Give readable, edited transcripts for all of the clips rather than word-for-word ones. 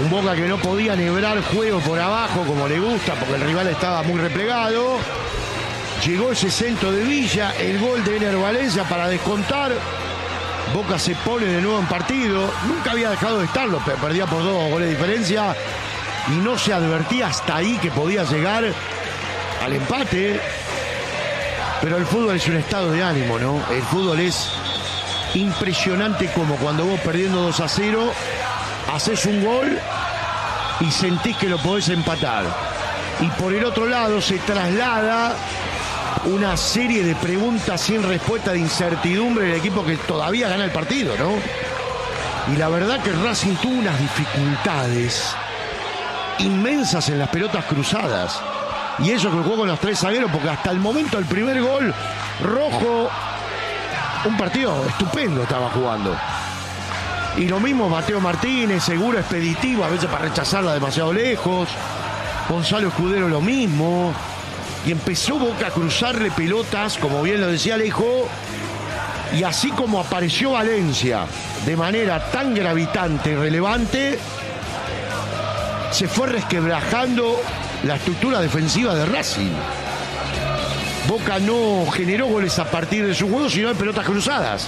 Un Boca que no podía nebrar juego por abajo como le gusta porque el rival estaba muy replegado. Llegó ese centro de Villa, el gol de Ener Valencia para descontar. Boca se pone de nuevo en partido. Nunca había dejado de estarlo, pero perdía por 2 goles de diferencia. Y no se advertía hasta ahí que podía llegar al empate. Pero el fútbol es un estado de ánimo, ¿no? El fútbol es impresionante como cuando vos perdiendo 2-0 haces un gol y sentís que lo podés empatar. Y por el otro lado se traslada una serie de preguntas sin respuesta, de incertidumbre del equipo que todavía gana el partido, ¿no? Y la verdad que Racing tuvo unas dificultades inmensas en las pelotas cruzadas. Y eso que jugó con los 3 zagueros, porque hasta el momento del primer gol, Rojo, un partido estupendo estaba jugando. Y lo mismo Mateo Martínez, seguro, expeditivo, a veces para rechazarla demasiado lejos. Gonzalo Escudero lo mismo. Y empezó Boca a cruzarle pelotas, como bien lo decía Alejo. Y así como apareció Valencia de manera tan gravitante y relevante, se fue resquebrajando la estructura defensiva de Racing. Boca no generó goles a partir de su juego, sino de pelotas cruzadas.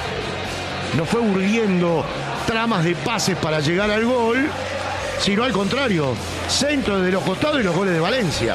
No fue urdiendo tramas de pases para llegar al gol, sino al contrario, centro de los costados y los goles de Valencia.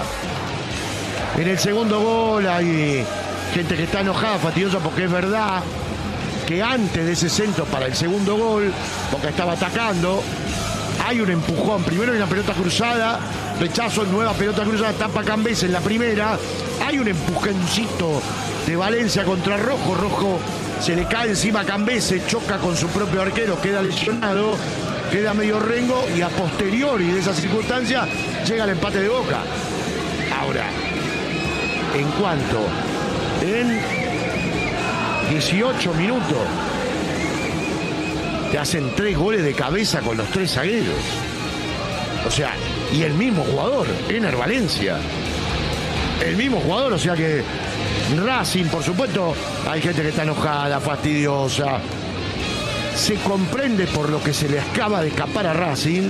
En el segundo gol hay gente que está enojada, fastidiosa, porque es verdad que antes de ese centro para el segundo gol, Boca estaba atacando, hay un empujón. Primero hay una pelota cruzada, rechazo, nueva pelota cruzada, tapa Cambés en la primera. Hay un empujoncito de Valencia contra Rojo. Rojo se le cae encima a Cambés, se choca con su propio arquero, queda lesionado, queda medio rengo y a posteriori de esa circunstancia llega el empate de Boca. Ahora, en cuanto en 18 minutos te hacen 3 goles de cabeza con los 3 zagueros. O sea, y el mismo jugador, Ener Valencia. El mismo jugador, o sea que Racing, por supuesto, hay gente que está enojada, fastidiosa. Se comprende por lo que se le acaba de escapar a Racing.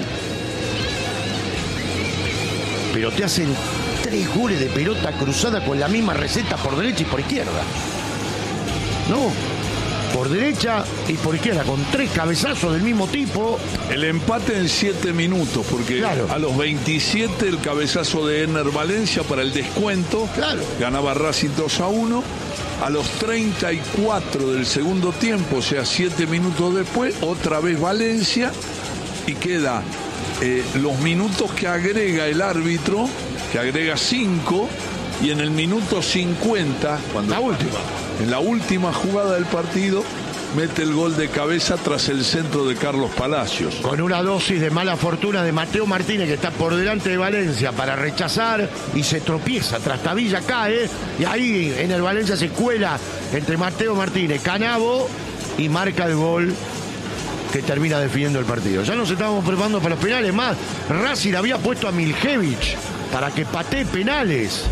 Pero te hacen 3 goles de pelota cruzada con la misma receta por derecha y por izquierda. No, por derecha y por izquierda, con 3 cabezazos del mismo tipo. El empate en 7 minutos, porque claro, a los 27 el cabezazo de Ener Valencia para el descuento. Claro. Ganaba Racing 2-1. A los 34 del segundo tiempo, o sea, 7 minutos después, otra vez Valencia. Y queda los minutos que agrega el árbitro, que agrega 5. Y en el minuto 50, en la última jugada del partido, mete el gol de cabeza tras el centro de Carlos Palacios. Con una dosis de mala fortuna de Mateo Martínez, que está por delante de Valencia para rechazar y se tropieza. Trastabilla cae y ahí en el Valencia se cuela entre Mateo Martínez, Canavo, y marca el gol que termina definiendo el partido. Ya nos estábamos preparando para los penales. Más, Racing había puesto a Miljevich para que patee penales.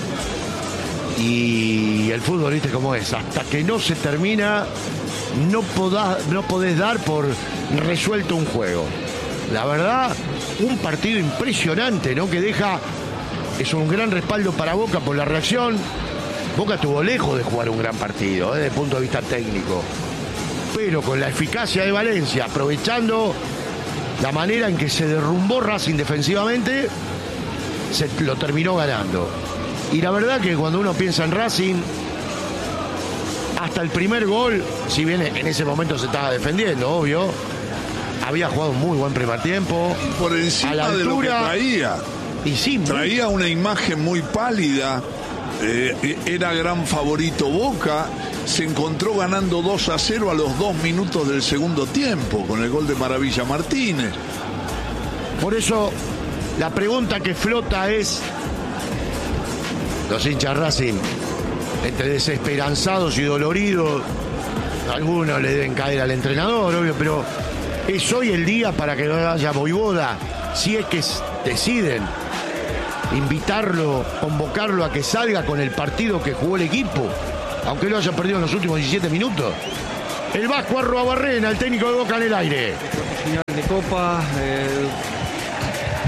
Y el fútbol, viste cómo es, hasta que no se termina, no podés dar por resuelto un juego. La verdad, un partido impresionante, ¿no? Que deja, es un gran respaldo para Boca por la reacción. Boca estuvo lejos de jugar un gran partido, desde el punto de vista técnico. Pero con la eficacia de Valencia, aprovechando la manera en que se derrumbó Racing defensivamente, se lo terminó ganando. Y la verdad que cuando uno piensa en Racing, hasta el primer gol, si bien en ese momento se estaba defendiendo, obvio, había jugado un muy buen primer tiempo. Por encima a la altura, de lo que traía. Y sí, traía una imagen muy pálida. Era gran favorito Boca. Se encontró ganando 2-0 a los 2 minutos del segundo tiempo, con el gol de Maravilla Martínez. Por eso, la pregunta que flota es: los hinchas Racing, entre desesperanzados y doloridos, algunos le deben caer al entrenador, obvio, pero es hoy el día para que no haya Voivoda, si es que deciden invitarlo, convocarlo a que salga con el partido que jugó el equipo, aunque lo haya perdido en los últimos 17 minutos. El Vasco Arrobarrena, el técnico de Boca, en el aire. Final de Copa,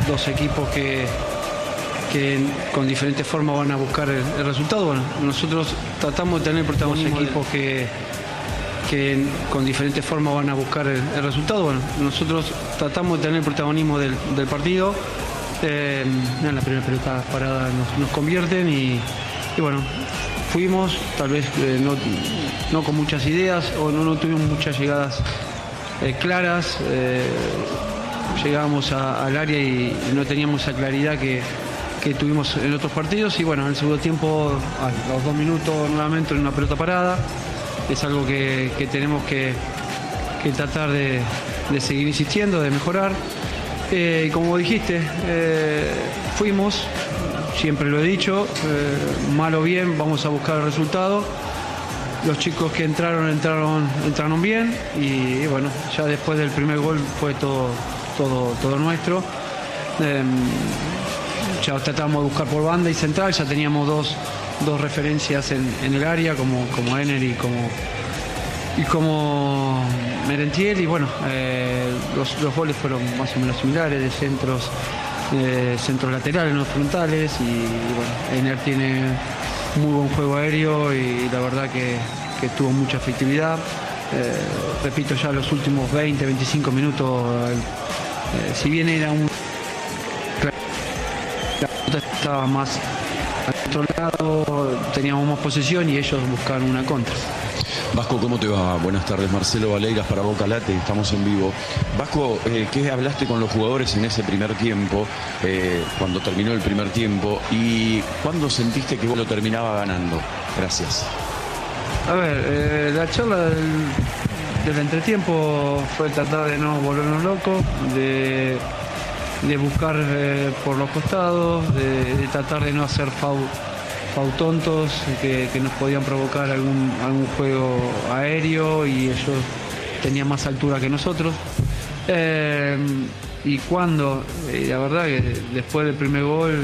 dos equipos que con diferentes formas van a buscar el resultado. Bueno, nosotros tratamos de tener protagonismo, equipos que con diferentes formas van a buscar el resultado. Bueno, nosotros tratamos de tener el protagonismo del partido. En la primera pelota parada nos convierten y bueno, fuimos, tal vez no con muchas ideas o no tuvimos muchas llegadas claras. Llegábamos al área y no teníamos esa claridad que tuvimos en otros partidos. Y bueno, en el segundo tiempo, a los 2 minutos nuevamente en una pelota parada. Es algo que tenemos que tratar de seguir insistiendo, de mejorar. Y como dijiste, fuimos, siempre lo he dicho, mal o bien, vamos a buscar el resultado. Los chicos que entraron bien y bueno, ya después del primer gol fue todo nuestro. Ya tratamos de buscar por banda y central, ya teníamos dos referencias en el área como Ener y como Merentiel, y bueno, los goles fueron más o menos similares, de centros laterales, no frontales, y bueno, Ener tiene muy buen juego aéreo y la verdad que tuvo mucha efectividad. Repito, ya los últimos 20-25 minutos, si bien era la pelota estaba más al otro lado, teníamos más posesión y ellos buscaron una contra. Vasco, ¿cómo te va? Buenas tardes, Marcelo Valeiras para Boca Late, estamos en vivo. Vasco, ¿qué hablaste con los jugadores en ese primer tiempo, cuando terminó el primer tiempo, y cuándo sentiste que vos lo terminaba ganando? Gracias. A ver, la charla del entretiempo fue tratar de no volvernos locos, de buscar por los costados, de tratar de no hacer foul tontos que nos podían provocar algún juego aéreo, y ellos tenían más altura que nosotros. Y cuando, la verdad que después del primer gol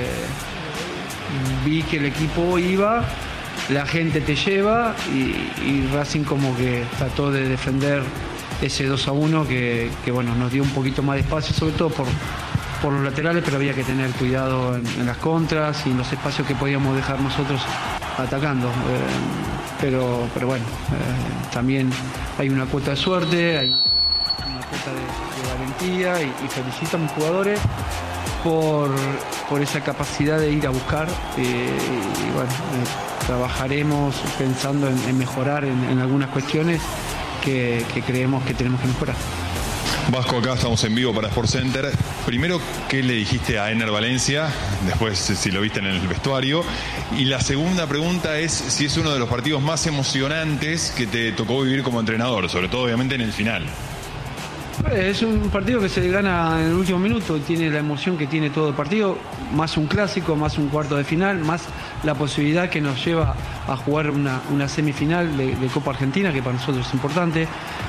vi que el equipo iba, la gente te lleva y Racing como que trató de defender ese 2-1 que bueno, nos dio un poquito más de espacio, sobre todo por los laterales, pero había que tener cuidado en las contras y en los espacios que podíamos dejar nosotros atacando. Pero bueno, también hay una cuota de suerte, hay una cuota de valentía y felicito a mis jugadores por esa capacidad de ir a buscar y bueno, trabajaremos pensando en mejorar en algunas cuestiones que creemos que tenemos que mejorar. Vasco, acá estamos en vivo para SportsCenter. Primero, ¿qué le dijiste a Ener Valencia? Después, si lo viste en el vestuario. Y la segunda pregunta es si es uno de los partidos más emocionantes que te tocó vivir como entrenador, sobre todo obviamente en el final. Es un partido que se gana en el último minuto, tiene la emoción que tiene todo el partido, más un clásico, más un cuarto de final, más la posibilidad que nos lleva a jugar una semifinal de Copa Argentina, que para nosotros es importante.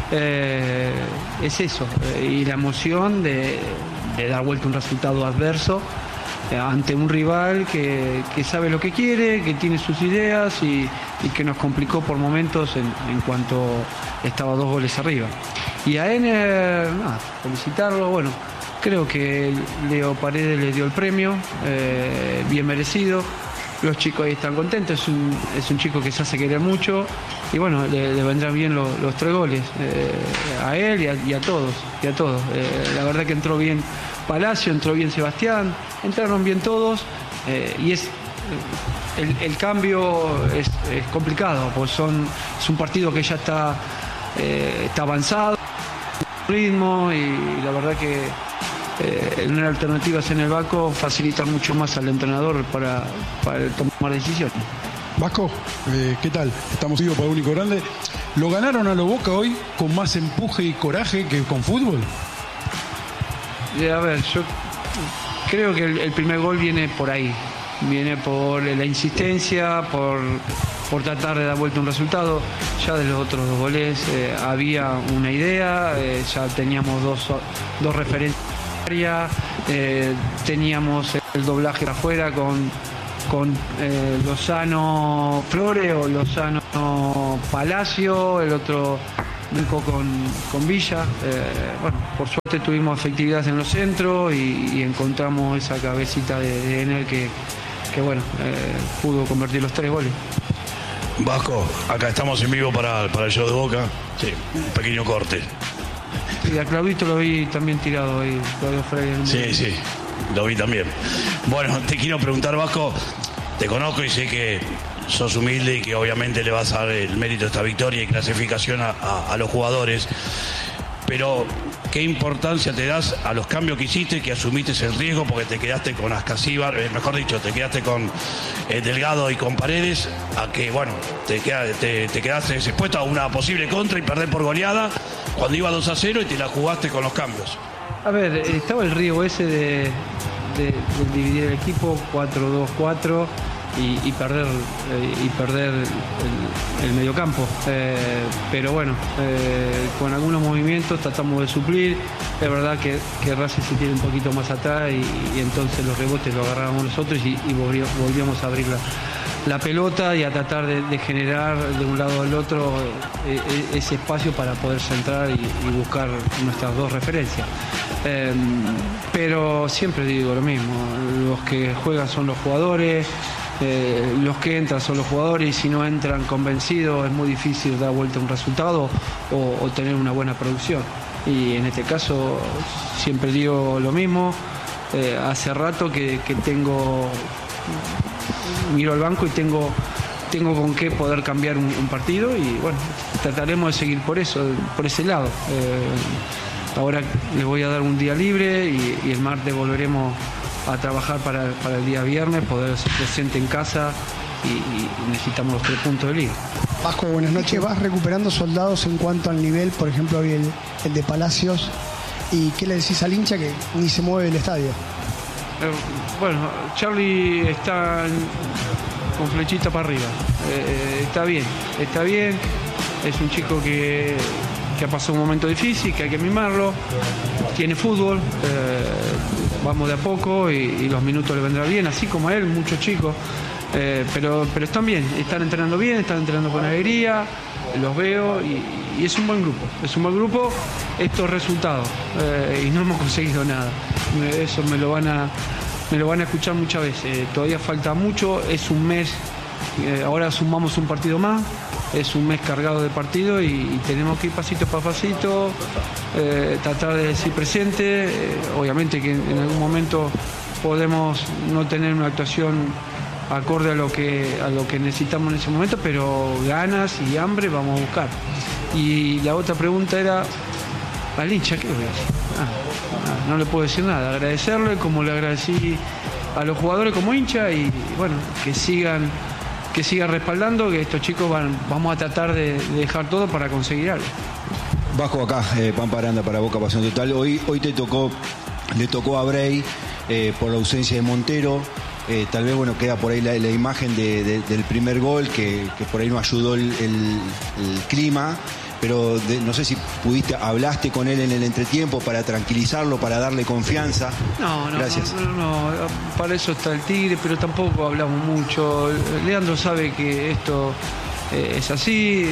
Es eso, y la emoción de dar vuelta un resultado adverso ante un rival que sabe lo que quiere, que tiene sus ideas y que nos complicó por momentos en cuanto estaba 2 goles arriba. Y a Ener, felicitarlo, bueno, creo que Leo Paredes le dio el premio, bien merecido. Los chicos ahí están contentos, es un chico que se hace querer mucho y bueno, le vendrán bien los 3 goles a él y a todos. La verdad que entró bien Palacio, entró bien Sebastián, entraron bien todos y el cambio es complicado, pues es un partido que ya está avanzado, ritmo, y la verdad que tener alternativas en el banco facilita mucho más al entrenador para tomar decisiones. Vasco, ¿qué tal? Estamos vivos para Único Grande. ¿Lo ganaron a lo Boca hoy con más empuje y coraje que con fútbol? A ver, yo creo que el primer gol viene por ahí, viene por la insistencia, por tratar de dar vuelta un resultado. Ya de los otros 2 goles había una idea, ya teníamos dos referencias, teníamos el doblaje afuera con Lozano Flores o Lozano Palacio, el otro brincó con Villa. Bueno, por suerte tuvimos efectividad en los centros y encontramos esa cabecita de Ener que bueno, pudo convertir los 3 goles. Vasco, acá estamos en vivo para el show de Boca. Sí, un pequeño corte. Y a Claudito lo vi también tirado ahí, Claudio Freire. Sí, lo vi también. Bueno, te quiero preguntar, Vasco, te conozco y sé que sos humilde y que obviamente le vas a dar el mérito de esta victoria y clasificación a los jugadores. Pero, ¿qué importancia te das a los cambios que hiciste, que asumiste el riesgo porque te quedaste con Ascasíbar, mejor dicho, te quedaste con Delgado y con Paredes, a que, bueno, te quedaste expuesto a una posible contra y perder por goleada cuando iba 2-0 y te la jugaste con los cambios? A ver, estaba el riesgo ese de dividir el equipo 4-2-4 y perder el mediocampo, pero bueno, con algunos movimientos tratamos de suplir. Es verdad que Racing se tiene un poquito más atrás y entonces los rebotes los agarrábamos nosotros y volvíamos a abrir la pelota y a tratar de generar de un lado al otro ese espacio para poder centrar y buscar nuestras 2 referencias. Pero siempre digo lo mismo, los que juegan son los jugadores, los que entran son los jugadores, y si no entran convencidos es muy difícil dar vuelta a un resultado o tener una buena producción. Y en este caso siempre digo lo mismo, hace rato que miro al banco y tengo con qué poder cambiar un partido, y bueno, trataremos de seguir por ese lado. Ahora les voy a dar un día libre y el martes volveremos a trabajar para el día viernes, poder ser presente en casa y necesitamos los 3 puntos de liga. Vasco, buenas noches. ¿Vas recuperando soldados en cuanto al nivel? Por ejemplo, hoy el de Palacios. ¿Y qué le decís al hincha que ni se mueve el estadio? Bueno, Charlie está con flechita para arriba. Está bien. Es un chico que ha pasado un momento difícil, que hay que mimarlo. Tiene fútbol, vamos de a poco y los minutos le vendrán bien, así como a él, muchos chicos. Pero están bien, están entrenando bien, están entrenando con alegría, los veo y es un buen grupo. Estos resultados, y no hemos conseguido nada. Eso me lo van a escuchar muchas veces. Todavía falta mucho, es un mes, ahora sumamos un partido más. Es un mes cargado de partido y tenemos que ir pasito por pasito, tratar de ser presente. Obviamente que en algún momento podemos no tener una actuación acorde a lo que necesitamos en ese momento, pero ganas y hambre vamos a buscar. Y la otra pregunta era al hincha, ¿qué voy a decir? No le puedo decir nada, agradecerle como le agradecí a los jugadores como hincha y bueno, que sigan respaldando, que estos chicos vamos a tratar de dejar todo para conseguir algo. Vasco, acá, Pampa Aranda para Boca Pasión Total. Hoy le tocó a Bray por la ausencia de Montero. Tal vez, bueno, queda por ahí la imagen del primer gol, que por ahí no ayudó el clima. Pero no sé si hablaste con él en el entretiempo para tranquilizarlo, para darle confianza. No, gracias. No, para eso está el Tigre, pero tampoco hablamos mucho. Leandro sabe que esto es así,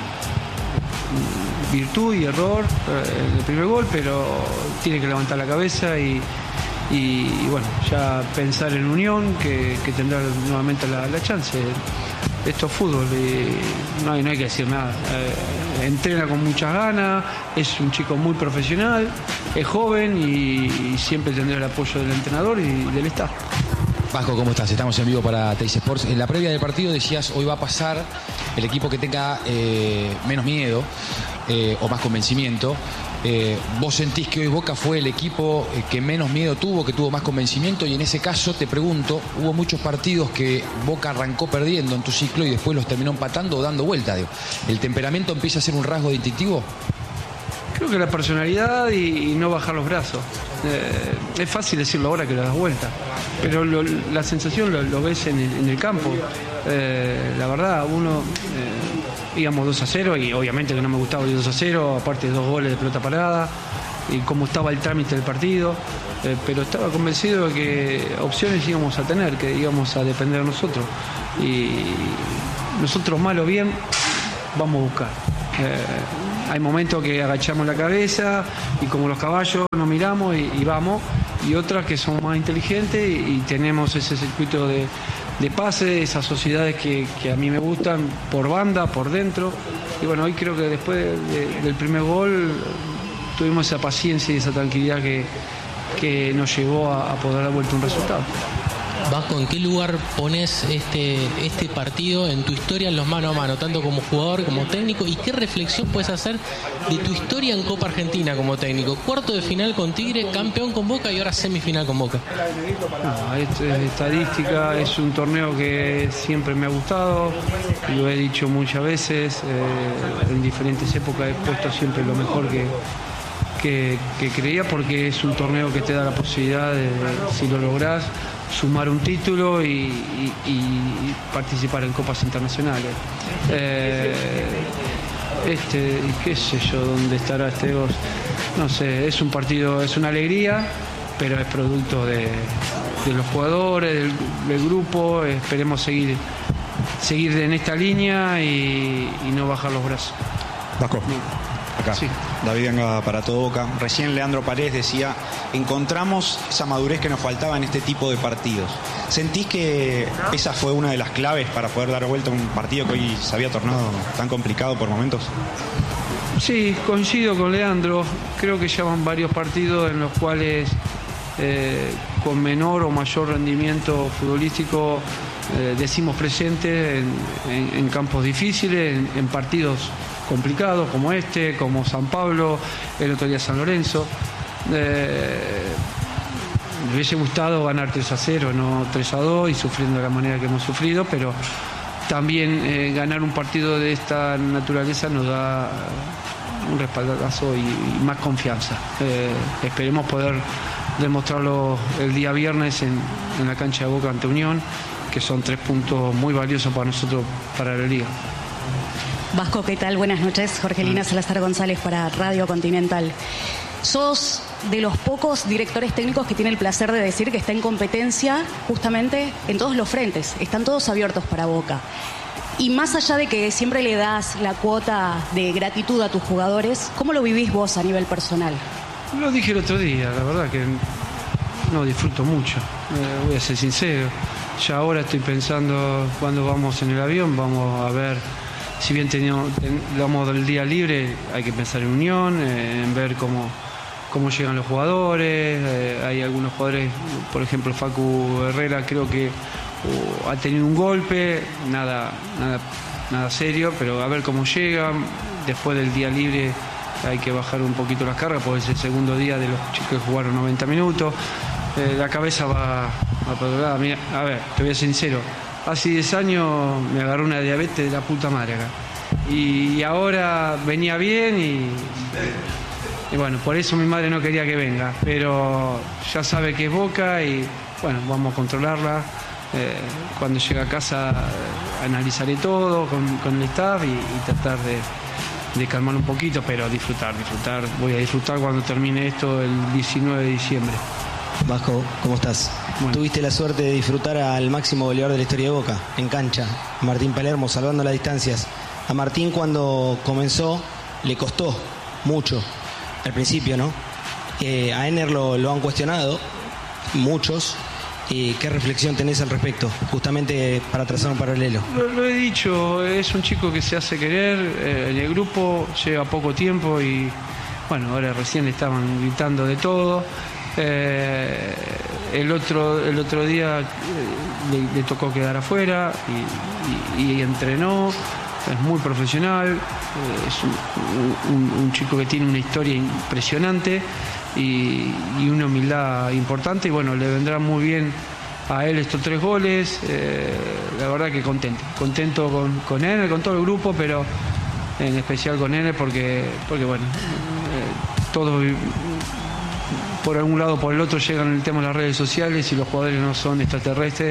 virtud y error, el primer gol, pero tiene que levantar la cabeza y bueno, ya pensar en Unión, que tendrá nuevamente la chance. Esto es fútbol y no hay que decir nada. Entrena con muchas ganas, es un chico muy profesional, es joven y siempre tendrá el apoyo del entrenador y del staff. Vasco, ¿cómo estás? Estamos en vivo para Teis Sports. En la previa del partido decías, hoy va a pasar el equipo que tenga menos miedo o más convencimiento. ¿Vos sentís que hoy Boca fue el equipo que menos miedo tuvo, que tuvo más convencimiento? Y en ese caso te pregunto, hubo muchos partidos que Boca arrancó perdiendo en tu ciclo y después los terminó empatando o dando vuelta. ¿El temperamento empieza a ser un rasgo distintivo? Creo que la personalidad y no bajar los brazos. Es fácil decirlo ahora que lo das vuelta, pero la sensación lo ves en el campo. La verdad, uno íbamos 2-0 y obviamente que no me gustaba el 2-0, aparte de 2 goles de pelota parada y cómo estaba el trámite del partido, pero estaba convencido de que opciones íbamos a tener, que íbamos a depender de nosotros y nosotros mal o bien vamos a buscar. hay momentos que agachamos la cabeza y como los caballos nos miramos y vamos, y otras que son más inteligentes y tenemos ese circuito de pase, esas sociedades que a mí me gustan por banda, por dentro. Y bueno, hoy creo que después del primer gol tuvimos esa paciencia y esa tranquilidad que nos llevó a poder dar vuelta un resultado. Vasco, ¿en qué lugar pones este partido en tu historia en los mano a mano, tanto como jugador como técnico? ¿Y qué reflexión puedes hacer de tu historia en Copa Argentina como técnico? Cuarto de final con Tigre, campeón con Boca y ahora semifinal con Boca. No, es estadística, es un torneo que siempre me ha gustado, lo he dicho muchas veces, en diferentes épocas he puesto siempre lo mejor que creía, porque es un torneo que te da la posibilidad de, si lo lográs, sumar un título y participar en copas internacionales. Qué sé yo dónde estará no sé, es un partido, es una alegría, pero es producto de los jugadores, del grupo. Esperemos seguir en esta línea y no bajar los brazos. Vasco. Acá, sí. David Anga para Todo Boca. Recién Leandro Paredes decía, encontramos esa madurez que nos faltaba en este tipo de partidos. ¿Sentís que esa fue una de las claves para poder dar vuelta a un partido que hoy se había tornado tan complicado por momentos? Sí, coincido con Leandro. Creo que ya van varios partidos en los cuales con menor o mayor rendimiento futbolístico decimos presente en campos difíciles, en partidos complicados como como San Pablo, el otro día San Lorenzo. Me hubiese gustado ganar 3-0, no 3-2, y sufriendo de la manera que hemos sufrido, pero también ganar un partido de esta naturaleza nos da un respaldazo y más confianza. Esperemos poder demostrarlo el día viernes en la cancha de Boca ante Unión, que son 3 puntos muy valiosos para nosotros para la Liga. Vasco, ¿qué tal? Buenas noches. Jorgelina Salazar González para Radio Continental. Sos de los pocos directores técnicos que tiene el placer de decir que está en competencia justamente en todos los frentes. Están todos abiertos para Boca. Y más allá de que siempre le das la cuota de gratitud a tus jugadores, ¿cómo lo vivís vos a nivel personal? Lo dije el otro día, la verdad que no disfruto mucho. Voy a ser sincero. Ya ahora estoy pensando, cuando vamos en el avión, vamos a ver. Si bien damos el día libre, hay que pensar en Unión, en ver cómo llegan los jugadores. Hay algunos jugadores, por ejemplo Facu Herrera, creo que ha tenido un golpe, nada serio, pero a ver cómo llegan. Después del día libre hay que bajar un poquito las cargas, porque es el segundo día de los chicos que jugaron 90 minutos. La cabeza va para otro lado. Mira, a ver, te voy a ser sincero. Hace 10 años me agarró una diabetes de la puta madre acá. Y ahora venía bien y bueno, por eso mi madre no quería que venga. Pero ya sabe que es Boca y bueno, vamos a controlarla. Cuando llegue a casa analizaré todo con el staff y tratar de calmar un poquito, pero disfrutar. Voy a disfrutar cuando termine esto el 19 de diciembre. Vasco, ¿cómo estás? Bueno. Tuviste la suerte de disfrutar al máximo goleador de la historia de Boca, en cancha, Martín Palermo, salvando las distancias. A Martín, cuando comenzó, le costó mucho, al principio, ¿no? A Ener lo han cuestionado, muchos. ¿Qué reflexión tenés al respecto? Justamente para trazar un paralelo. Lo he dicho, es un chico que se hace querer en el grupo, lleva poco tiempo y, bueno, ahora recién le estaban gritando de todo. El otro día le tocó quedar afuera y entrenó, es muy profesional, es un chico que tiene una historia impresionante y una humildad importante, y bueno, le vendrá muy bien a él estos 3 goles. La verdad que contento con él, con todo el grupo, pero en especial con él porque bueno, todos por algún lado o por el otro llegan el tema de las redes sociales y los jugadores no son extraterrestres,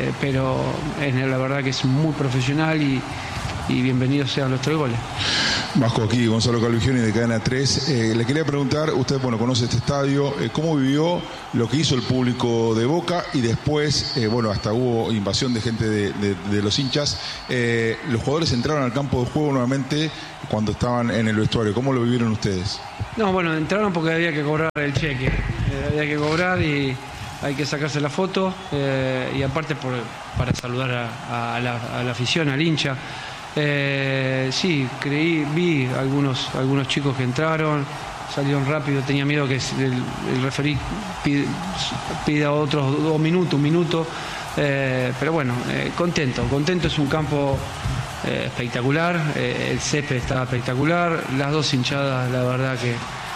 pero la verdad que es muy profesional y bienvenidos sean los 3 goles. Vasco, aquí Gonzalo Calvigioni de Cadena 3. Le quería preguntar, usted conoce este estadio, ¿cómo vivió lo que hizo el público de Boca y después, hasta hubo invasión de gente de los hinchas? Los jugadores entraron al campo de juego nuevamente cuando estaban en el vestuario. ¿Cómo lo vivieron ustedes? No, entraron porque había que cobrar el cheque. Había que cobrar y hay que sacarse la foto y aparte para saludar a la afición, al hincha. Sí, vi algunos chicos que entraron, salieron rápido, tenía miedo que el referí pida otros un minuto, pero contento, es un campo espectacular, el césped está espectacular, las dos hinchadas, la verdad que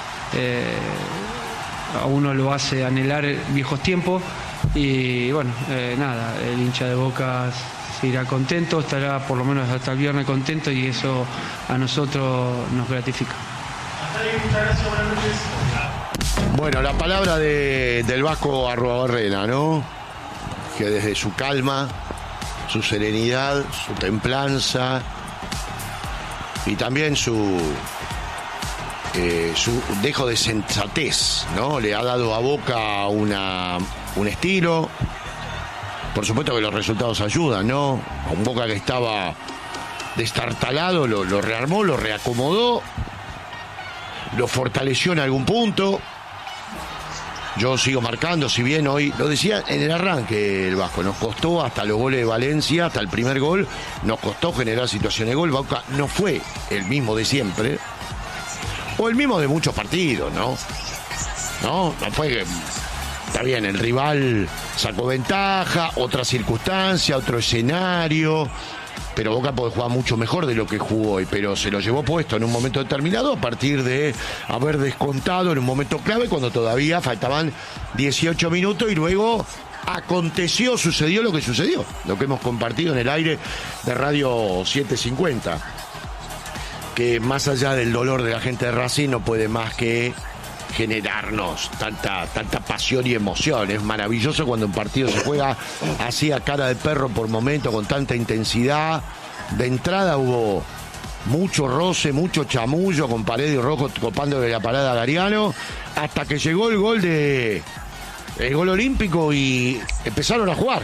a uno lo hace anhelar viejos tiempos y el hincha de Boca se irá contento, estará por lo menos hasta el viernes contento y eso a nosotros nos gratifica. Bueno, la palabra del Vasco Arruabarrena, ¿no? Que desde su calma, su serenidad, su templanza y también su dejo de sensatez, ¿no? Le ha dado a Boca un estilo. Por supuesto que los resultados ayudan, ¿no? A un Boca que estaba destartalado, lo rearmó, lo reacomodó, lo fortaleció en algún punto. Yo sigo marcando, si bien hoy, lo decía en el arranque el Vasco, nos costó hasta los goles de Valencia, hasta el primer gol, nos costó generar situaciones de gol. Boca no fue el mismo de siempre, o el mismo de muchos partidos, ¿no? No fue que... Está bien, el rival sacó ventaja, otra circunstancia, otro escenario, pero Boca puede jugar mucho mejor de lo que jugó hoy, pero se lo llevó puesto en un momento determinado a partir de haber descontado en un momento clave cuando todavía faltaban 18 minutos y luego sucedió lo que sucedió, lo que hemos compartido en el aire de Radio 750, que más allá del dolor de la gente de Racing no puede más que generarnos tanta pasión y emoción. Es maravilloso cuando un partido se juega así a cara de perro por momento, con tanta intensidad. De entrada hubo mucho roce, mucho chamullo con Paredes y Rojo copándole la parada a Gariano, hasta que llegó el gol olímpico y empezaron a jugar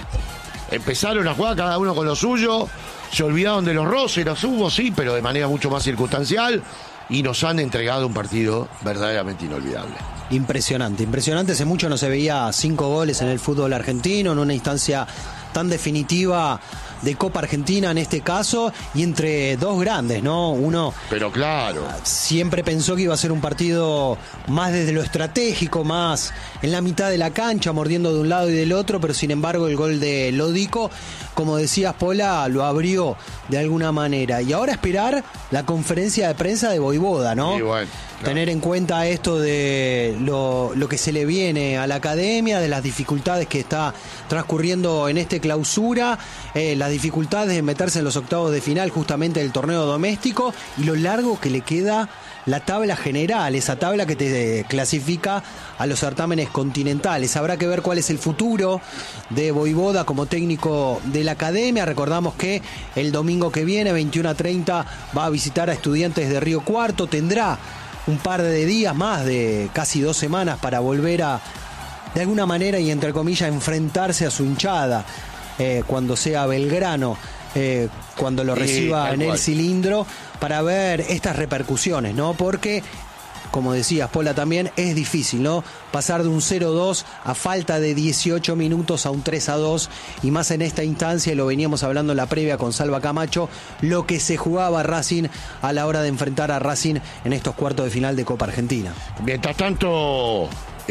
cada uno con lo suyo. Se olvidaron de los roces, los hubo, sí, pero de manera mucho más circunstancial. Y nos han entregado un partido verdaderamente inolvidable. Impresionante. Hace mucho no se veía 5 goles en el fútbol argentino, en una instancia tan definitiva de Copa Argentina en este caso, y entre dos grandes, ¿no? Uno, pero claro, siempre pensó que iba a ser un partido más desde lo estratégico, más en la mitad de la cancha, mordiendo de un lado y del otro, pero sin embargo el gol de Lodico, como decías, Pola, lo abrió de alguna manera. Y ahora esperar la conferencia de prensa de Voivoda, ¿no? Sí, bueno, claro. Tener en cuenta esto de lo que se le viene a la academia, de las dificultades que está transcurriendo en este clausura, las dificultades de meterse en los octavos de final justamente del torneo doméstico y lo largo que le queda la tabla general, esa tabla que te clasifica a los certámenes continentales. Habrá que ver cuál es el futuro de Voivoda como técnico de la academia. Recordamos que el domingo que viene, 21:30, va a visitar a Estudiantes de Río Cuarto. Tendrá un par de días más, de casi 2 semanas, para volver a, de alguna manera y entre comillas, enfrentarse a su hinchada cuando sea Belgrano, cuando lo reciba en el cilindro, para ver estas repercusiones, ¿no? Porque, como decías, Pola, también es difícil, ¿no? Pasar de un 0-2 a falta de 18 minutos a un 3-2, y más en esta instancia, y lo veníamos hablando en la previa con Salva Camacho, lo que se jugaba Racing a la hora de enfrentar a Racing en estos cuartos de final de Copa Argentina. Mientras tanto,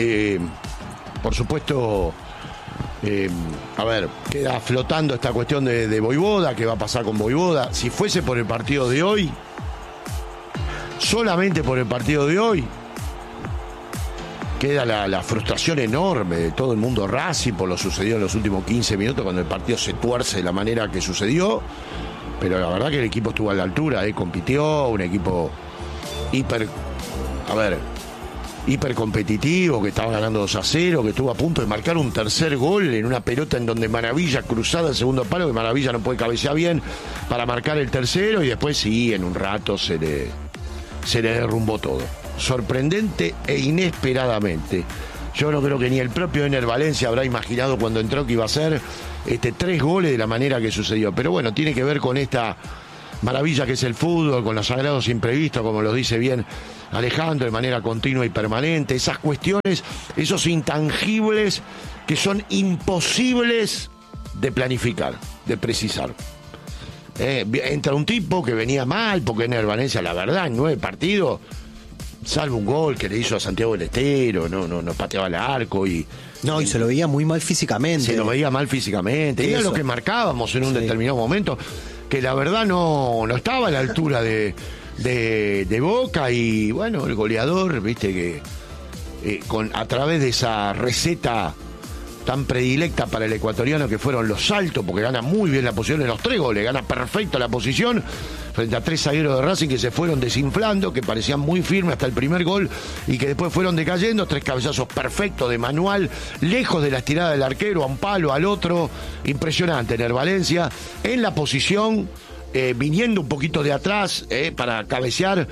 por supuesto, queda flotando esta cuestión de Voivoda, ¿qué va a pasar con Voivoda? Si fuese por el partido de hoy, solamente por el partido de hoy, queda la frustración enorme de todo el mundo Racing por lo sucedido en los últimos 15 minutos, cuando el partido se tuerce de la manera que sucedió. Pero la verdad que el equipo estuvo a la altura, compitió, un equipo hiper competitivo, que estaba ganando 2-0, que estuvo a punto de marcar un tercer gol en una pelota en donde Maravilla cruzada el segundo palo, que Maravilla no puede cabecear bien para marcar el tercero, y después sí, en un rato se le se le derrumbó todo. Sorprendente e inesperadamente. Yo no creo que ni el propio Ener Valencia habrá imaginado cuando entró que iba a ser 3 goles de la manera que sucedió. Pero bueno, tiene que ver con esta maravilla que es el fútbol, con los sagrados imprevistos, como lo dice bien Alejandro, de manera continua y permanente. Esas cuestiones, esos intangibles que son imposibles de planificar, de precisar. Entra un tipo que venía mal, porque Ener Valencia, la verdad, en 9 partidos, salvo un gol que le hizo a Santiago del Estero, no pateaba el arco y se lo veía muy mal físicamente. Se lo veía mal físicamente. Y era lo que marcábamos en un determinado momento, que la verdad no estaba a la altura de Boca. Y bueno, el goleador, viste que a través de esa receta tan predilecta para el ecuatoriano que fueron los saltos, porque gana muy bien la posición en los 3 goles, gana perfecto la posición frente a 3 zagueros de Racing que se fueron desinflando, que parecían muy firmes hasta el primer gol y que después fueron decayendo. 3 cabezazos perfectos de manual, lejos de la estirada del arquero, a un palo, al otro. Impresionante Ener Valencia en la posición, viniendo un poquito de atrás para cabecear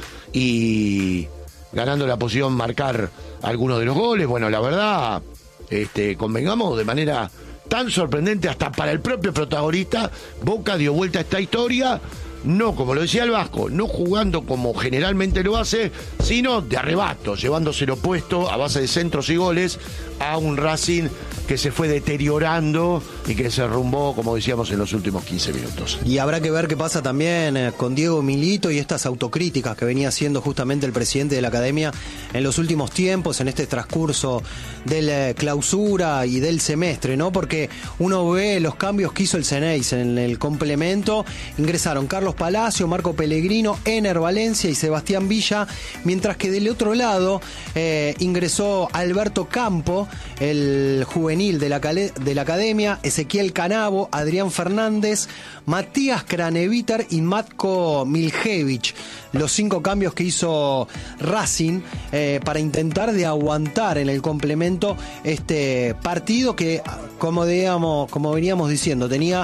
y ganando la posición, marcar algunos de los goles. Bueno, la verdad, convengamos, de manera tan sorprendente hasta para el propio protagonista, Boca dio vuelta a esta historia, no como lo decía el Vasco, no jugando como generalmente lo hace, sino de arrebato, llevándose lo opuesto a base de centros y goles a un Racing que se fue deteriorando y que se derrumbó, como decíamos, en los últimos 15 minutos. Y habrá que ver qué pasa también con Diego Milito y estas autocríticas que venía haciendo justamente el presidente de la Academia en los últimos tiempos, en este transcurso del clausura y del semestre, ¿no? Porque uno ve los cambios que hizo el Ceneice en el complemento. Ingresaron Carlos Palacio, Marco Pellegrino, Ener Valencia y Sebastián Villa, mientras que del otro lado ingresó Alberto Campo, el juvenil de la Academia, Ezequiel Canavo, Adrián Fernández, Matías Craneviter y Matko Miljevic. Los 5 cambios que hizo Racing para intentar de aguantar en el complemento este partido que, como veníamos diciendo, tenía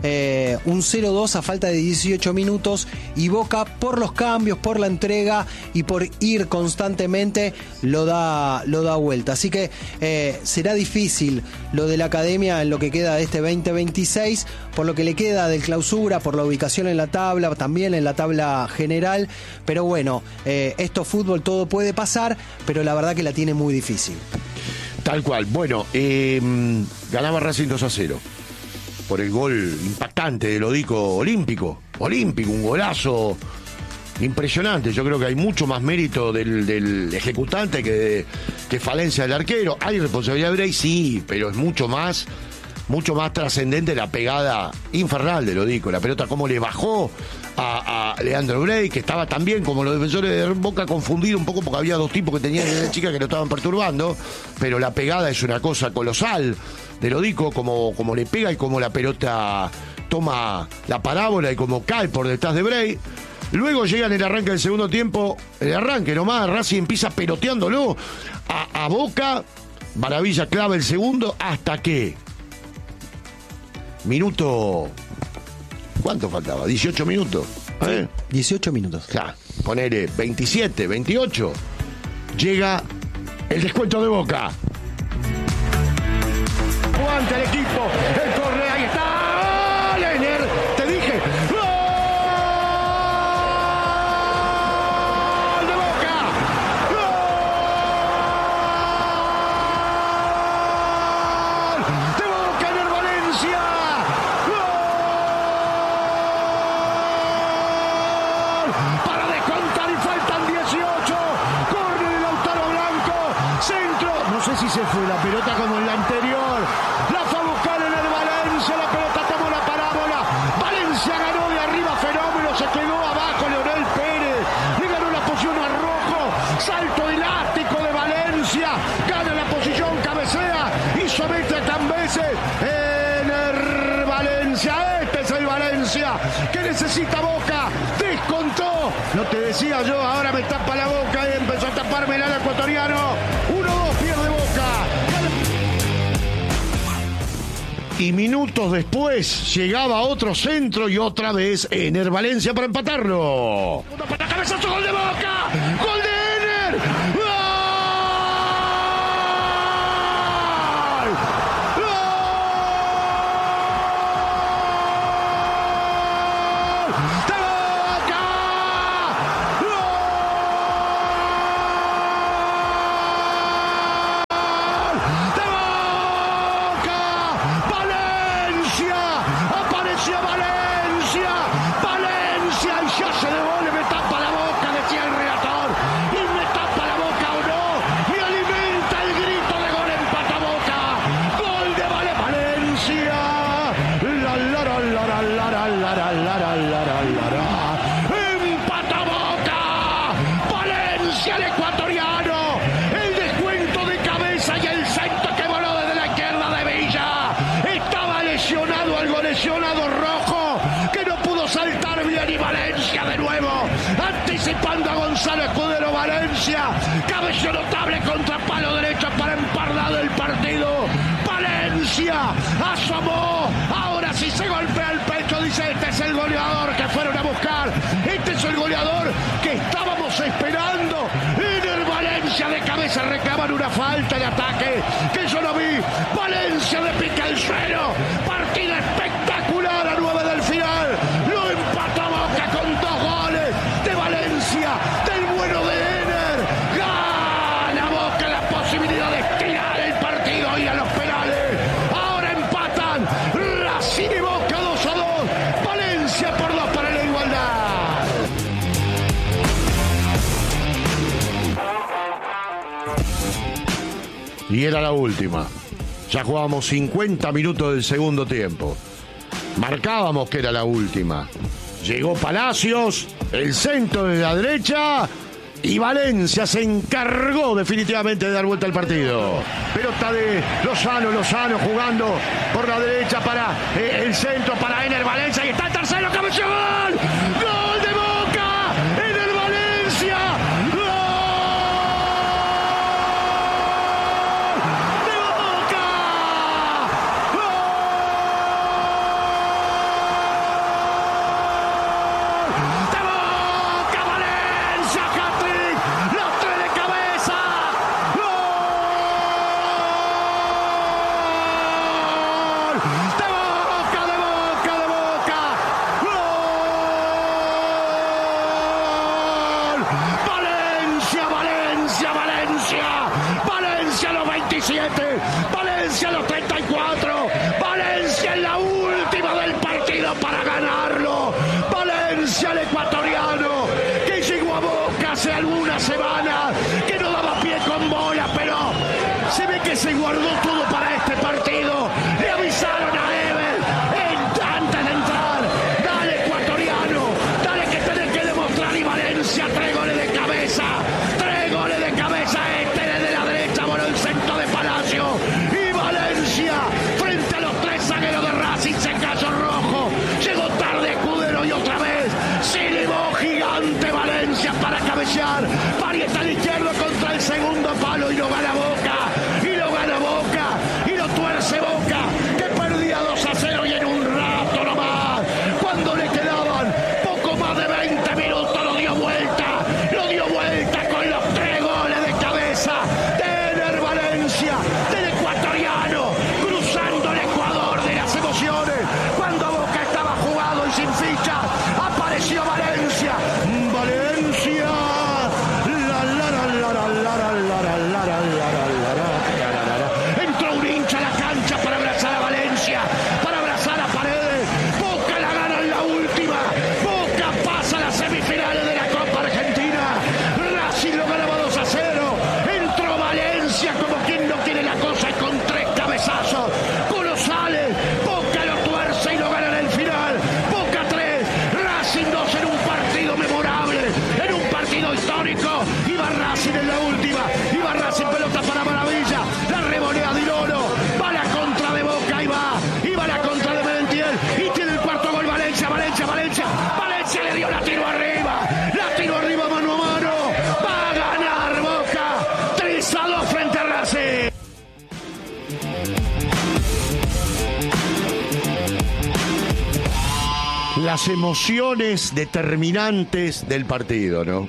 un 0-2 a falta de 18 minutos y Boca, por los cambios, por la entrega y por ir constantemente, lo da vuelta. Así que será difícil lo de la Academia en lo que queda de este 2026, por lo que le queda del clausura, por la ubicación en la tabla, también en la tabla general. Pero bueno, esto es fútbol, todo puede pasar, pero la verdad que la tiene muy difícil. Tal cual. Bueno, ganaba Racing 2-0 por el gol impactante del Odico Olímpico, un golazo impresionante. Yo creo que hay mucho más mérito del ejecutante que falencia del arquero. Hay responsabilidad de Brey, sí, pero es mucho más trascendente la pegada infernal del Odico. La pelota cómo le bajó a Leandro Brey, que estaba también, como los defensores de Boca, confundido un poco porque había 2 tipos que tenían de chica que lo estaban perturbando, pero la pegada es una cosa colosal del Odico, como le pega y como la pelota toma la parábola y como cae por detrás de Brey. Luego llega en el arranque del segundo tiempo, el arranque nomás, Racing empieza peloteándolo a Boca, maravilla, clave el segundo, hasta que minuto, ¿cuánto faltaba? 18 minutos. 18 minutos. Claro, ponele 27, 28. Llega el descuento de Boca. Aguanta el equipo, el corre, ahí está. Lener, te dije. Se fue la pelota como en la anterior, la fue a buscar en el Valencia, la pelota tomó la parábola, Valencia ganó de arriba, fenómeno, se quedó abajo Leonel Pérez, le ganó la posición a Rojo, salto elástico de Valencia, gana la posición, cabecea y somete tan veces Ener Valencia. Este es el Valencia que necesita Boca, descontó, no te decía yo, ahora me tapa la boca y empezó a taparme el ala ecuatoriano. 1-2 pierde Boca. Y minutos después llegaba otro centro y otra vez Ener Valencia para empatarlo. cabezazo, gol de Boca, gol de Ener. Empata Boca, Valencia el ecuatoriano, el descuento de cabeza y el centro que voló desde la izquierda de Villa. Estaba lesionado algo lesionado Rojo, que no pudo saltar bien, y Valencia de nuevo, anticipando a Gonzalo Escudero. Valencia, cabello notable contra palo derecho para empardar el partido. Valencia asomó, ahora sí se golpea el pecho, dice: este es el goleador que fueron a buscar, este es el goleador que estábamos esperando. Ener Valencia de cabeza, reclaman una falta de ataque que yo no vi. Valencia de pica al suelo, partido espectacular a 9 del final. Lo empata Boca con 2 goles de Valencia, del bueno de Ener. Gana Boca la posibilidad de estirar el partido y a los penales. Ahora empatan Racing y Boca 2-2. Valencia por 2 para la igualdad. Y era la última. Ya jugábamos 50 minutos del segundo tiempo. Marcábamos que era la última. Llegó Palacios, el centro de la derecha, y Valencia se encargó definitivamente de dar vuelta al partido. Pelota de Lozano jugando por la derecha para el centro, para Ener Valencia, y está el tercero, cabeza, gol. ¡Gol de Boca! Ener Valencia. Valencia a los 27, Valencia a los 34, Valencia en la última del partido para ganarlo. Valencia el ecuatoriano, que llegó a Boca hace algunas semanas, que no daba pie con bola, pero se ve que se guardó todo para este partido. Le avisaron a Ever antes de entrar: dale ecuatoriano, dale que tenés que demostrar. Y Valencia 3 goles de cabeza, 3 goles de cabeza. Este desde la derecha voló el centro de Palacio, y Valencia frente a los 3 zagueros de Racing se cayó Rojo. Llegó tarde Escudero y otra vez se elevó gigante Valencia para cabecear. Parieta al izquierdo contra el segundo palo, y lo gana Boca, y lo gana Boca, y lo tuerce Boca, que perdía 2-0, y en un rato nomás, cuando le quedaban poco más de 20 minutos, lo dio vuelta con los 3 goles de cabeza de Ener Valencia, del ecuatoriano, cruzando el Ecuador de las emociones. Cuando Boca estaba jugado y sin ficha, apareció Valencia. Valencia, entró un hincha a la cancha para abrazar a Valencia, para abrazar a Paredes. Boca la gana en la última, Boca pasa a las semifinales de la Copa Argentina. Racing lo ganaba 2-0, entró Valencia como quien no quiere la cosa las emociones determinantes del partido, ¿no?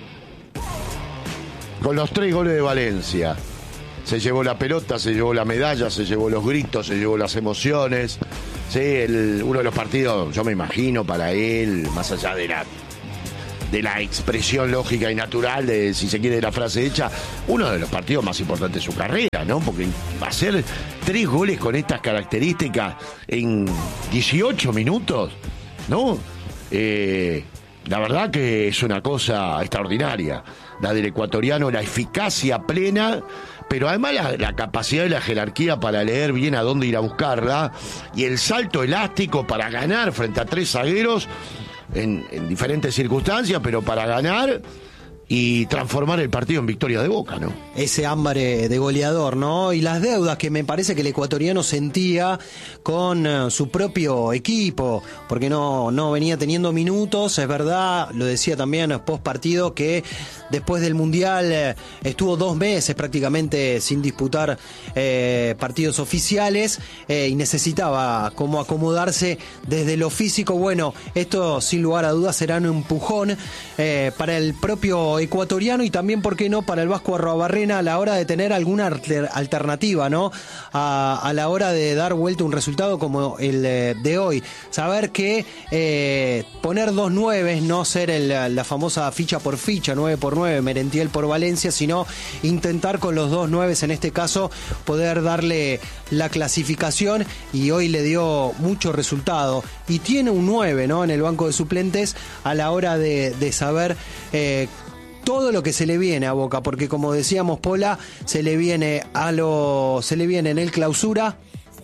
Con los 3 goles de Valencia. Se llevó la pelota, se llevó la medalla, se llevó los gritos, se llevó las emociones. Sí, uno de los partidos, yo me imagino, para él, más allá de la expresión lógica y natural, de, si se quiere, de la frase hecha, uno de los partidos más importantes de su carrera, ¿no? Porque hacer 3 goles con estas características en 18 minutos, ¿no? La verdad que es una cosa extraordinaria. La del ecuatoriano, la eficacia plena, pero además la capacidad y la jerarquía para leer bien a dónde ir a buscarla, y el salto elástico para ganar frente a 3 zagueros en diferentes circunstancias, pero para ganar y transformar el partido en victoria de Boca, ¿no? Ese hambre de goleador, ¿no? Y las deudas que me parece que el ecuatoriano sentía con su propio equipo, porque no venía teniendo minutos, es verdad, lo decía también post partido, que después del Mundial estuvo 2 meses prácticamente sin disputar partidos oficiales y necesitaba como acomodarse desde lo físico. Bueno, esto sin lugar a dudas será un empujón para el propio ecuatoriano y también, ¿por qué no?, para el Vasco Arruabarrena a la hora de tener alguna alternativa, ¿no? A la hora de dar vuelta un resultado como el de hoy. Saber que poner 2 9, no ser la famosa ficha por ficha, 9 por 9, Merentiel por Valencia, sino intentar con los 2 9 en este caso poder darle la clasificación, y hoy le dio mucho resultado. Y tiene un 9, ¿no?, en el banco de suplentes a la hora de saber todo lo que se le viene a Boca, porque como decíamos, Pola, se le viene en el clausura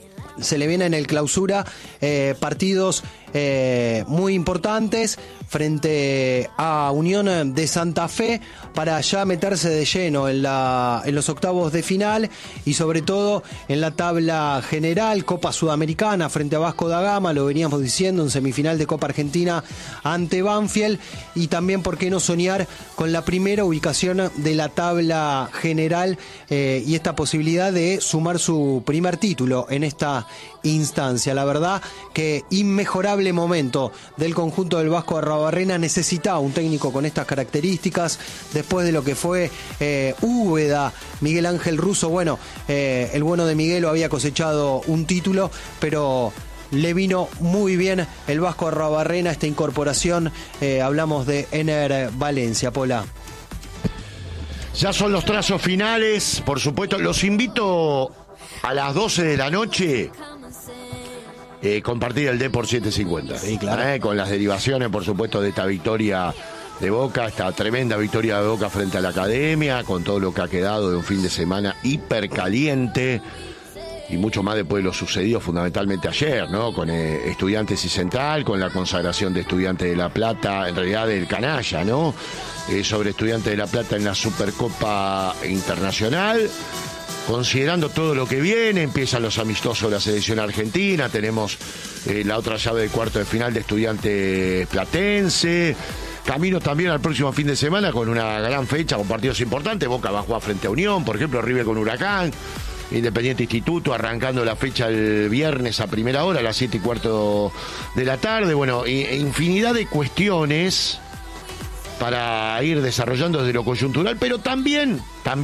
partidos muy importantes frente a Unión de Santa Fe para ya meterse de lleno en los octavos de final y sobre todo en la tabla general. Copa Sudamericana frente a Vasco da Gama, lo veníamos diciendo, en semifinal de Copa Argentina ante Banfield, y también por qué no soñar con la primera ubicación de la tabla general y esta posibilidad de sumar su primer título en esta instancia. La verdad que inmejorable momento del conjunto del Vasco Arruabarrena. Necesitaba un técnico con estas características después de lo que fue Úbeda, Miguel Ángel Russo. Bueno, el bueno de Miguel lo había cosechado un título, pero le vino muy bien el Vasco Arruabarrena esta incorporación. Hablamos de Ener Valencia, Pola. Ya son los trazos finales, por supuesto. Los invito a las 12 de la noche compartir el D por 750. Sí, claro. Con las derivaciones, por supuesto, de esta victoria de Boca, esta tremenda victoria de Boca frente a la Academia, con todo lo que ha quedado de un fin de semana hipercaliente y mucho más después de lo sucedido fundamentalmente ayer, ¿no? Con Estudiantes y Central, con la consagración de Estudiantes de La Plata, en realidad del canalla, ¿no? Sobre Estudiantes de La Plata en la Supercopa Internacional. Considerando todo lo que viene, empiezan los amistosos de la selección argentina, tenemos la otra llave de cuarto de final de Estudiantes Platense, camino también al próximo fin de semana con una gran fecha, con partidos importantes. Boca va a jugar frente a Unión, por ejemplo, River con Huracán, Independiente Instituto arrancando la fecha el viernes a primera hora, a las 7:15 de la tarde. Bueno, infinidad de cuestiones para ir desarrollando desde lo coyuntural, pero también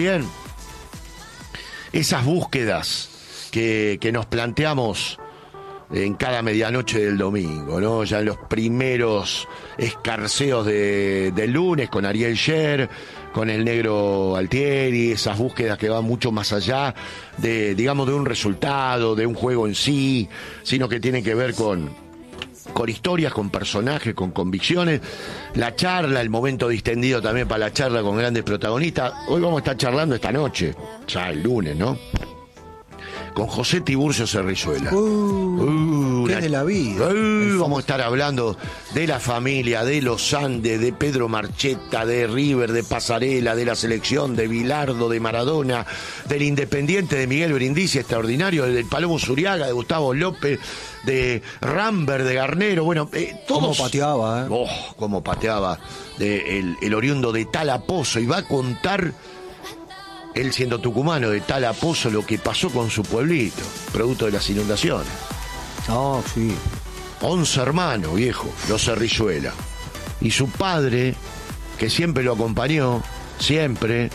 esas búsquedas que nos planteamos en cada medianoche del domingo, ¿no? Ya en los primeros escarceos del lunes con Ariel Sher, con el negro Altieri, esas búsquedas que van mucho más allá de, digamos, de un resultado, de un juego en sí, sino que tienen que ver con historias, con personajes, con convicciones. La charla, el momento distendido también para la charla con grandes protagonistas. Hoy vamos a estar charlando esta noche, ya el lunes, ¿no? Con José Tiburcio Cerrizuela. ¿Qué de la vida? Vamos a estar hablando de la familia, de los Andes, de Pedro Marchetta, de River, de Pasarela, de la selección, de Bilardo, de Maradona, del Independiente, de Miguel Brindisi, extraordinario, del Palomo Zuriaga, de Gustavo López, de Rambert, de Garnero. Bueno, todos. ¿Cómo pateaba, cómo pateaba el oriundo de Talapozo, y va a contar, él siendo tucumano, de Talapozo, lo que pasó con su pueblito, producto de las inundaciones. Sí. 11 hermanos, viejo, los Cerrizuela. Y su padre, que siempre lo acompañó, siempre,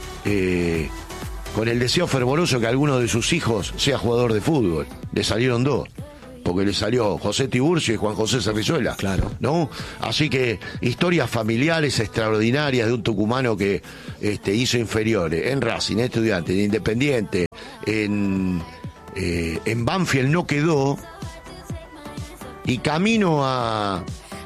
con el deseo fervoroso que alguno de sus hijos sea jugador de fútbol. Le salieron 2. Porque le salió José Tiburcio y Juan José Cerrizuela. Claro. ¿No? Así que historias familiares extraordinarias de un tucumano que hizo inferiores en Racing, en Estudiantes, en Independiente, en Banfield no quedó, y camino a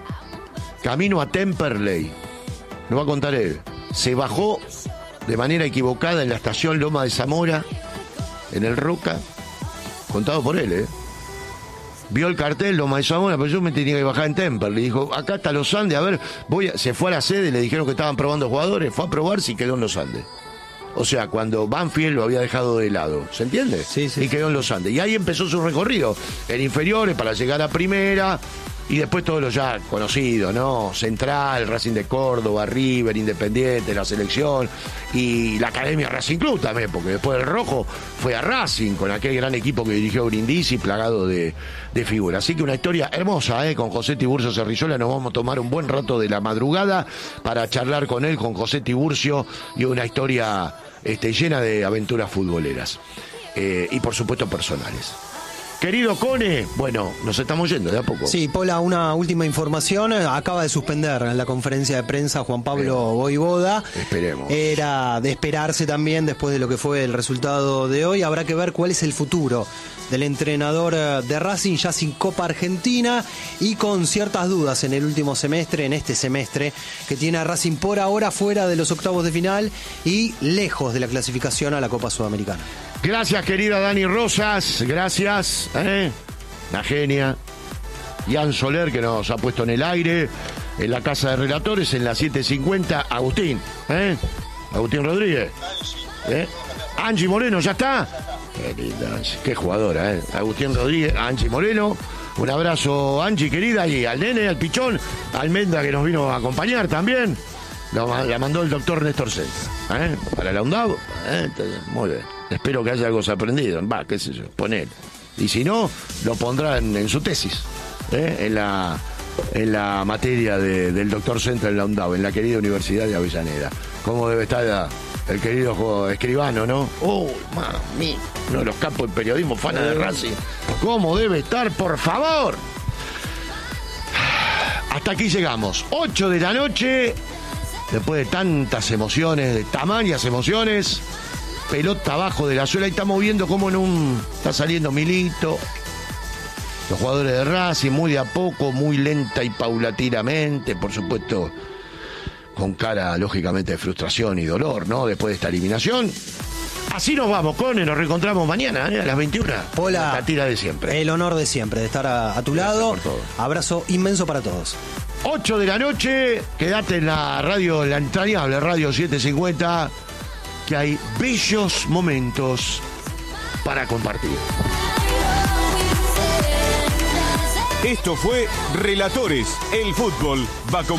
Temperley, lo va a contar él, se bajó de manera equivocada en la estación Loma de Zamora, en el Roca, contado por él, vio el cartel Loma de Zamora, pero yo me tenía que bajar en Temperley. Dijo, acá está los Andes, a ver, se fue a la sede, le dijeron que estaban probando jugadores, fue a probar si quedó en los Andes. O sea, cuando Banfield lo había dejado de lado, ¿se entiende? Sí. Y quedó en los Andes. Y ahí empezó su recorrido, en inferiores para llegar a primera, y después todos los ya conocidos, ¿no? Central, Racing de Córdoba, River, Independiente, la selección, y la Academia Racing Club también, porque después del Rojo fue a Racing, con aquel gran equipo que dirigió Brindisi, plagado de figuras. Así que una historia hermosa, con José Tiburcio Cerrizuela. Nos vamos a tomar un buen rato de la madrugada para charlar con él, con José Tiburcio, y una historia llena de aventuras futboleras. Y por supuesto personales. Querido Cone, bueno, nos estamos yendo de a poco. Sí, Pola, una última información. Acaba de suspender en la conferencia de prensa Juan Pablo Voivoda. Esperemos. Era de esperarse también después de lo que fue el resultado de hoy. Habrá que ver cuál es el futuro del entrenador de Racing, ya sin Copa Argentina y con ciertas dudas en el último semestre, en este semestre, que tiene a Racing por ahora fuera de los octavos de final y lejos de la clasificación a la Copa Sudamericana. Gracias, querida Dani Rosas, gracias, la genia. Ian Soler, que nos ha puesto en el aire, en la Casa de Relatores, en la 750, Agustín, Agustín Rodríguez, Angie Moreno, ¿ya está? Qué linda, qué jugadora, Agustín Rodríguez, Angie Moreno, un abrazo, Angie, querida, y al nene, al pichón, Almendra, que nos vino a acompañar también, la mandó el doctor Néstor Centra, para la UNDAV, muy bien. Espero que haya algo aprendido. Va, qué sé yo, poner. Y si no, lo pondrá en su tesis, en la materia del doctor Centra en la UNDAV, en la querida Universidad de Avellaneda. ¿Cómo debe estar el querido escribano, no? Mami, uno de los capos del periodismo, fana de Racing. ¿Cómo debe estar, por favor? Hasta aquí llegamos. 8 de la noche, después de tantas emociones, de tamañas emociones. Pelota abajo de la suela y estamos viendo cómo está saliendo Milito. Los jugadores de Racing, muy de a poco, muy lenta y paulatinamente, por supuesto, con cara, lógicamente, de frustración y dolor, ¿no? Después de esta eliminación. Así nos vamos, Cone, nos reencontramos mañana, a las 21. Pola, la tira de siempre. El honor de siempre, de estar a tu lado. Abrazo inmenso para todos. 8 de la noche, quédate en la radio, la entrañable Radio 750, que hay bellos momentos para compartir. Esto fue Relatores, el fútbol va con